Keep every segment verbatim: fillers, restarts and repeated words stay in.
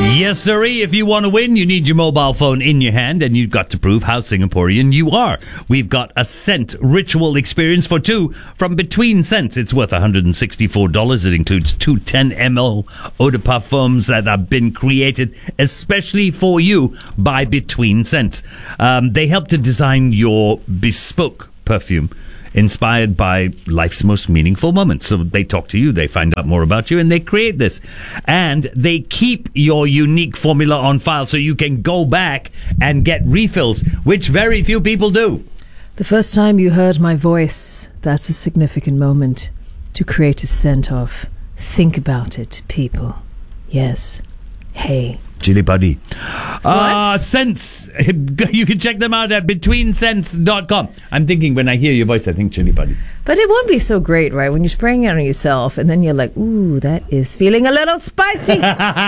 Yes, sirree. If you want to win, you need your mobile phone in your hand, and you've got to prove how Singaporean you are. We've got a scent ritual experience for two from Between Scents. It's worth one hundred sixty-four dollars. It includes two ten milliliter eau de parfums that have been created especially for you by Between Scents. Um, they help to design your bespoke perfume, inspired by life's most meaningful moments. So they talk to you, they find out more about you, and they create this. And they keep your unique formula on file so you can go back and get refills, which very few people do. The first time you heard my voice, that's a significant moment to create a scent of. Think about it, people. Yes. Hey. Chili Padi. So Uh, scents. You can check them out at between scents dot com. I'm thinking when I hear your voice, I think Chili Padi. But it won't be so great, right? When you're spraying it on yourself and then you're like, ooh, that is feeling a little spicy.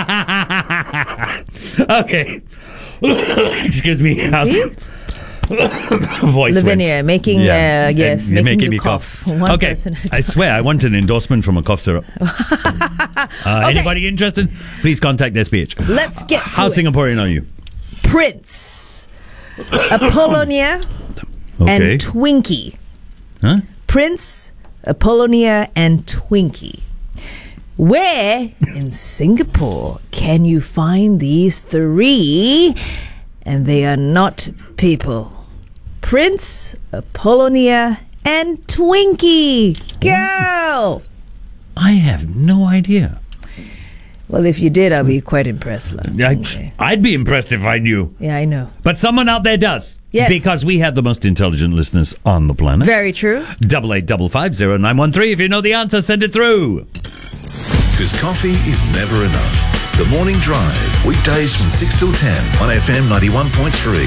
Okay. Excuse me. See? Voice Lavinia went. making, Yeah. uh, yes, And making, making you me cough. cough. One Okay. person at a I time. swear, I want an endorsement from a cough syrup. uh, Okay. Anybody interested? Please contact S P H. Let's get to How it. Singaporean are you? Prince, Apollonia, Okay. and Twinkie. Huh? Prince, Apollonia, and Twinkie. Where in Singapore can you find these three? And they are not people. Prince, Apollonia, and Twinkie. Go! I have no idea. Well, if you did, I'll be quite impressed. Love. I, Okay. I'd be impressed if I knew. Yeah, I know. But someone out there does. Yes. Because we have the most intelligent listeners on the planet. Very true. Double eight double five zero nine one three. If you know the answer, send it through. Because coffee is never enough. The Morning Drive, weekdays from six till ten on F M ninety-one point three.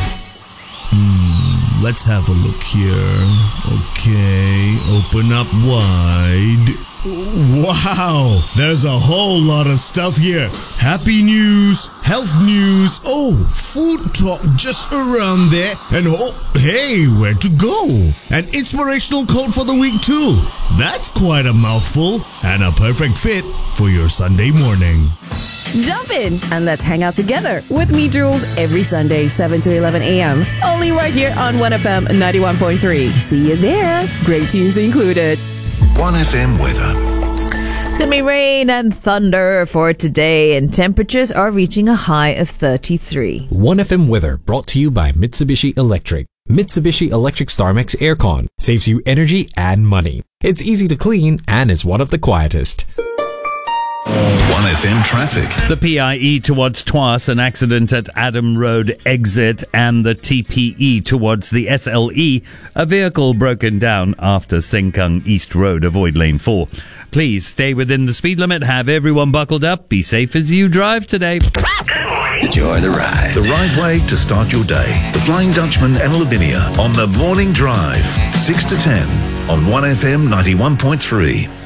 Hmm, let's have a look here. Okay, open up wide. Wow, there's a whole lot of stuff here. Happy news, health news, oh, food talk just around there, and oh, hey, where to go? An inspirational quote for the week too. That's quite a mouthful, and a perfect fit for your Sunday morning. Jump in and let's hang out together with me, Jules, every Sunday, seven to eleven a.m. Only right here on one F M ninety-one point three. See you there. Great tunes included. one F M weather. It's going to be rain and thunder for today, and temperatures are reaching a high of thirty-three. one F M weather brought to you by Mitsubishi Electric. Mitsubishi Electric StarMax Aircon saves you energy and money. It's easy to clean and is one of the quietest. one F M traffic. The P I E towards Tuas, an accident at Adam Road exit, and the T P E towards the S L E, a vehicle broken down after Sengkang East Road. Avoid lane four. Please stay within the speed limit. Have everyone buckled up. Be safe as you drive today. Enjoy the ride. The right way to start your day. The Flying Dutchman and Lavinia on the Morning Drive, six to ten on one F M ninety-one point three.